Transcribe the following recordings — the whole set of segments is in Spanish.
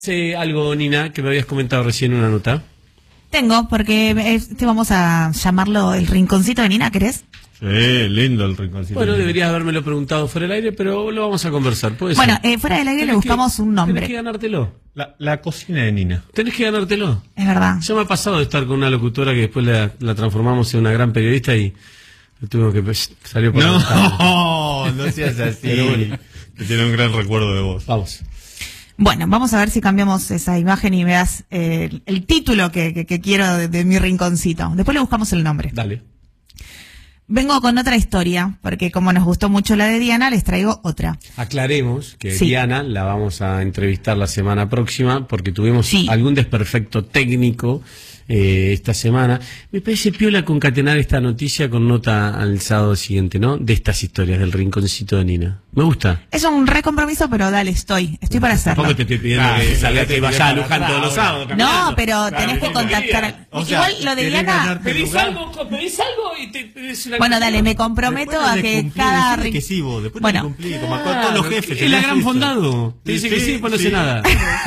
Sí, algo, Nina, que me habías comentado recién en una nota. Tengo, porque vamos a llamarlo el rinconcito de Nina, ¿querés? Sí, lindo el rinconcito. Bueno, deberías habérmelo preguntado fuera del aire, pero lo vamos a conversar. ¿Puede Bueno, ser? fuera del aire le buscamos un nombre. Tenés que ganártelo. La cocina de Nina. Tenés que ganártelo. Es verdad. Ya me ha pasado de estar con una locutora que después la transformamos en una gran periodista y tuvo que salió por No seas así. Pero bueno. Que tiene un gran recuerdo de vos. Vamos. Bueno, vamos a ver si cambiamos esa imagen y me das el título que quiero de mi rinconcito. Después le buscamos el nombre. Dale. Vengo con otra historia, porque como nos gustó mucho la de Diana, les traigo otra. Aclaremos que Sí. Diana la vamos a entrevistar la semana próxima porque tuvimos Sí. algún desperfecto técnico esta semana. Me parece piola concatenar esta noticia con nota al sábado siguiente, ¿no? De estas historias del rinconcito de Nina. Me gusta. Es un recompromiso, pero dale, estoy para hacerlo. Tampoco te estoy pidiendo que salgas y vayas a Luján todos los sábados. No, caminando. pero tenés que contactar. O sea, Igual lo de querés Diana. ganarte el Pedís lugar. algo y te pedís una Bueno, cosa. dale, me comprometo Después no a le que cumplí, cada decirle que sí, vos. Después Bueno. no le cumplí, como a todos los jefes. Es que la le gran haces fondado. Te dice que sí, pues no hace nada.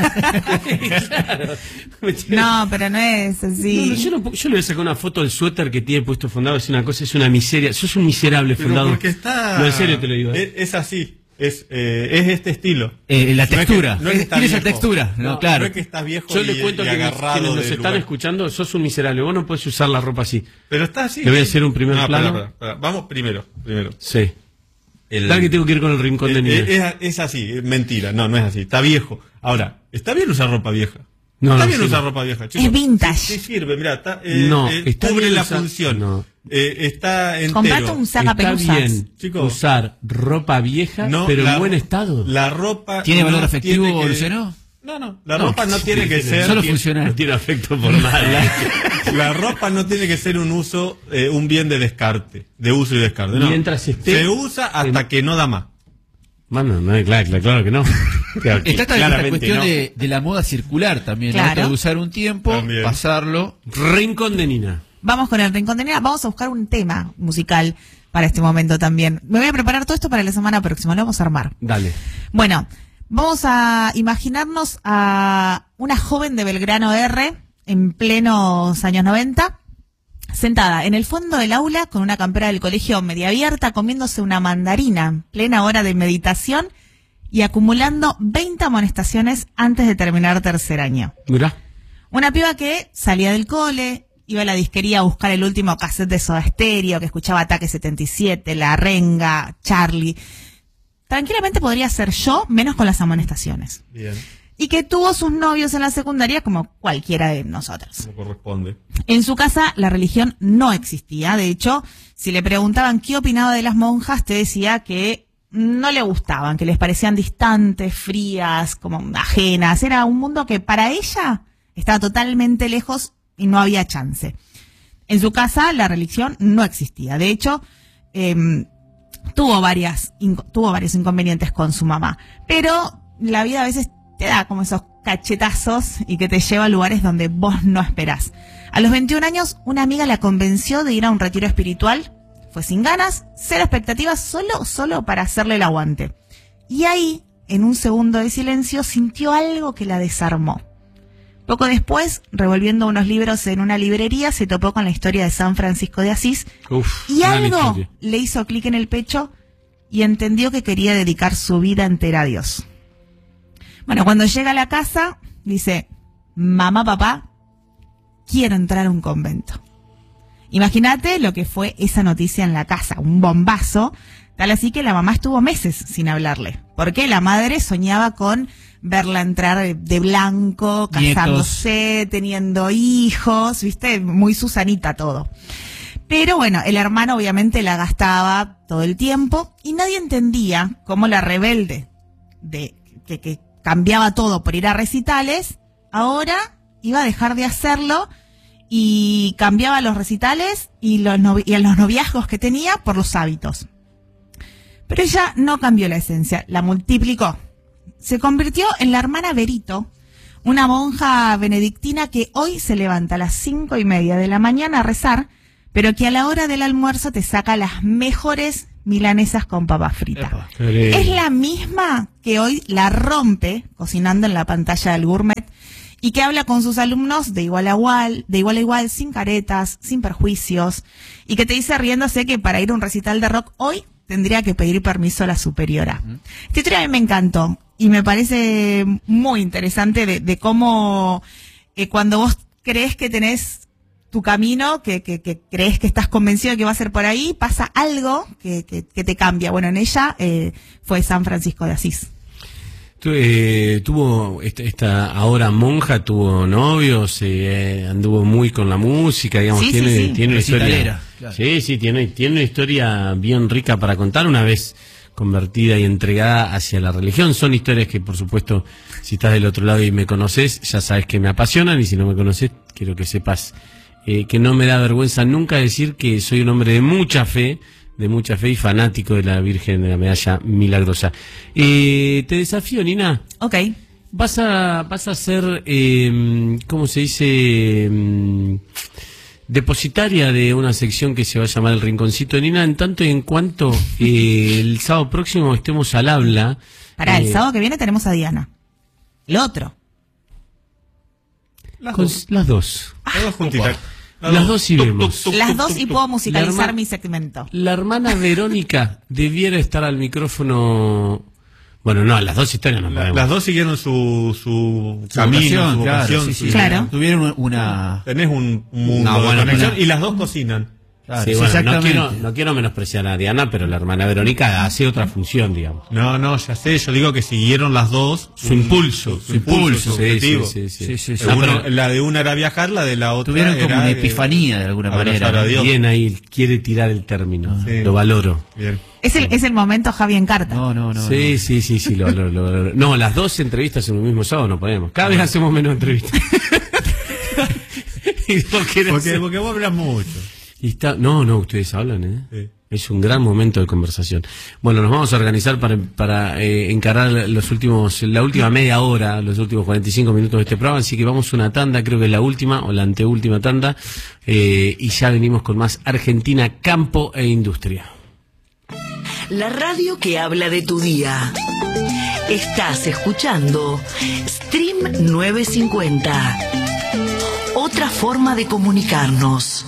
Claro. No, pero no es así. Yo le voy a sacar una foto del suéter que tiene puesto Fondado. Es una cosa, es una miseria. Sos un miserable, Pero Fondado. porque está... No, en serio te lo digo. Es así. Es este estilo. La textura. No es que está Tiene esa viejo. textura, No, no, claro. No es que estás viejo Yo le cuento y que agarrado quienes nos del están lugar. escuchando, sos un miserable. Vos no podés usar la ropa así. Pero está así. Le voy a hacer un primer plano. Espera. Vamos primero. Sí. El- Dale que tengo que ir con el rincón de Nina. es así, es mentira. No es así. Está viejo. Ahora, está bien usar ropa vieja. No, Está no, bien sí, usar no. ropa vieja, chicos. Es vintage. Sí sirve, mirá, está, No, está cubre bien la usar- función. no. Está entero. Comprate un Está sacapelusas. bien Chicos. usar ropa vieja, No, pero la- en buen estado. La ropa... ¿Tiene no valor afectivo, tiene que- Luciano? No. La ropa no tiene que ser... Solo funcional. No tiene afecto por nada. La ropa no tiene que ser un uso, un bien de descarte, de uso y descarte. No. Mientras esté- Se usa hasta que no da más. Mano, no, claro que no. Claro que Está esta claramente cuestión no. de la moda circular también, ¿no? Claro. Esto de usar un tiempo, También. pasarlo. Rincón de Nina. Vamos con el rincón de Nina. Vamos a buscar un tema musical para este momento también. Me voy a preparar todo esto para la semana próxima. Lo vamos a armar. Dale. Bueno, vamos a imaginarnos a una joven de Belgrano R en plenos años 90, sentada en el fondo del aula con una campera del colegio media abierta, comiéndose una mandarina en plena hora de meditación y acumulando 20 amonestaciones antes de terminar tercer año. Mirá. Una piba que salía del cole, iba a la disquería a buscar el último cassette de Soda Stereo, que escuchaba Ataque 77, La Renga, Charlie. Tranquilamente podría ser yo, menos con las amonestaciones. Bien, Y que tuvo sus novios en la secundaria como cualquiera de nosotros. como corresponde. En su casa la religión no existía. De hecho, si le preguntaban qué opinaba de las monjas, te decía que no le gustaban, que les parecían distantes, frías, como ajenas. Era un mundo que para ella estaba totalmente lejos y no había chance. En su casa la religión no existía. De hecho, tuvo varios inconvenientes con su mamá. Pero la vida a veces te da como esos cachetazos y que te lleva a lugares donde vos no esperás. A los 21 años, una amiga la convenció de ir a un retiro espiritual. Fue sin ganas, cero expectativas, solo para hacerle el aguante. Y ahí, en un segundo de silencio, sintió algo que la desarmó. Poco después, revolviendo unos libros en una librería, se topó con la historia de San Francisco de Asís Uf, y gran algo historia. le hizo clic en el pecho y entendió que quería dedicar su vida entera a Dios. Bueno, cuando llega a la casa, dice, mamá, papá, quiero entrar a un convento. Imagínate lo que fue esa noticia en la casa, un bombazo, tal así que la mamá estuvo meses sin hablarle, porque la madre soñaba con verla entrar de blanco, casándose, teniendo hijos, viste, muy Susanita todo. Pero bueno, el hermano obviamente la gastaba todo el tiempo y nadie entendía cómo la rebelde que cambiaba todo por ir a recitales, ahora iba a dejar de hacerlo y cambiaba los recitales y los noviazgos que tenía por los hábitos. Pero ella no cambió la esencia, la multiplicó. Se convirtió en la hermana Berito, una monja benedictina que hoy se levanta a las 5:30 de la mañana a rezar, pero que a la hora del almuerzo te saca las mejores milanesas con papas fritas. Epa. Es la misma que hoy la rompe cocinando en la pantalla del Gourmet y que habla con sus alumnos de igual a igual, sin caretas, sin perjuicios, y que te dice riéndose que para ir a un recital de rock hoy tendría que pedir permiso a la superiora. Esta historia a mí me encantó y me parece muy interesante de cómo cuando vos crees que tenés tu camino, que crees que estás convencido de que va a ser por ahí, pasa algo que te cambia. Bueno, en ella fue San Francisco de Asís. Tuvo esta ahora monja, tuvo novios, anduvo muy con la música, digamos, Sí, tiene una historia. Recitalera, claro. Sí, tiene una historia bien rica para contar una vez convertida y entregada hacia la religión. Son historias que, por supuesto, si estás del otro lado y me conoces, ya sabes que me apasionan, y si no me conoces, quiero que sepas que no me da vergüenza nunca decir que soy un hombre de mucha fe y fanático de la Virgen de la Medalla Milagrosa. Te desafío, Nina. Ok. Vas a ser, ¿cómo se dice? Depositaria de una sección que se va a llamar El Rinconcito de Nina, en tanto y en cuanto el sábado próximo estemos al habla. Para el sábado que viene tenemos a Diana. El otro. Las Con dos. las dos. Las dos juntitas. Las dos y vemos. Las dos y puedo musicalizar La mi segmento. La hermana Verónica debiera estar al micrófono. Bueno, no, las dos historias no podemos. Las dos siguieron su camino, vocación, su claro, vocación. sí, sí. Claro. Tuvieron una... Tenés un mundo No, bueno, de conexión pero- y las dos cocinan. Claro, Sí, sí, bueno, exactamente. no quiero menospreciar a Diana, pero la hermana Verónica hace otra función, digamos. No, ya sé, yo digo que siguieron las dos Su impulso, su objetivo. sí. Sí, sí, sí. No, Uno- pero la de una era viajar, la de la otra Tuvieron como era una epifanía de alguna abrazar manera. a ¿no? Dios. bien ahí, quiere tirar el término. Sí. Lo valoro. Bien. Es el momento Javi en carta. No. Sí, lo valoro. No, las dos entrevistas en un mismo sábado no podemos. Cada vez hacemos menos entrevistas. Y no quiero hacer- Porque vos hablas mucho. Y está, no, ustedes hablan, ¿eh? Sí. Es un gran momento de conversación. Bueno, nos vamos a organizar para encarar la última media hora, los últimos 45 minutos de este programa, así que vamos a una tanda, creo que es la última o la anteúltima tanda, y ya venimos con más Argentina, campo e industria. La radio que habla de tu día. Estás escuchando Stream 950. Otra forma de comunicarnos.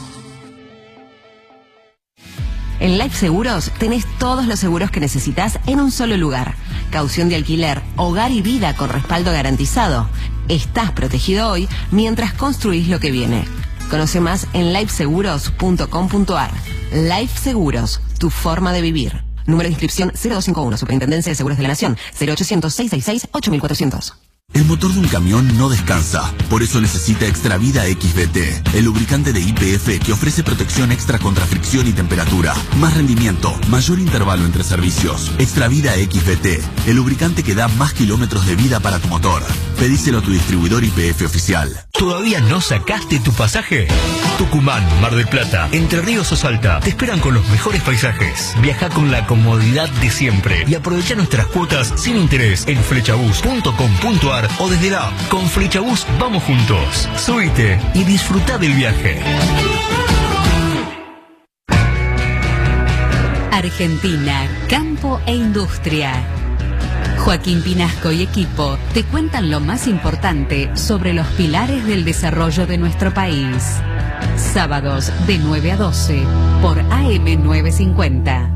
En Life Seguros tenés todos los seguros que necesitas en un solo lugar. Caución de alquiler, hogar y vida con respaldo garantizado. Estás protegido hoy mientras construís lo que viene. Conoce más en lifeseguros.com.ar. Life Seguros, tu forma de vivir. Número de inscripción 0251, Superintendencia de Seguros de la Nación, 0800-666-8400. El motor de un camión no descansa, por eso necesita Extravida XBT, el lubricante de YPF que ofrece protección extra contra fricción y temperatura, más rendimiento, mayor intervalo entre servicios. Extravida XBT, el lubricante que da más kilómetros de vida para tu motor. Pedíselo a tu distribuidor YPF oficial. ¿Todavía no sacaste tu pasaje? Tucumán, Mar del Plata, Entre Ríos o Salta te esperan con los mejores paisajes. Viaja con la comodidad de siempre y aprovecha nuestras cuotas sin interés en flechabus.com.ar o desde la app. Con Flechabus vamos juntos. Subite y disfruta del viaje. Argentina, campo e industria. Joaquín Pinasco y equipo te cuentan lo más importante sobre los pilares del desarrollo de nuestro país. Sábados de 9 a 12 por AM 950.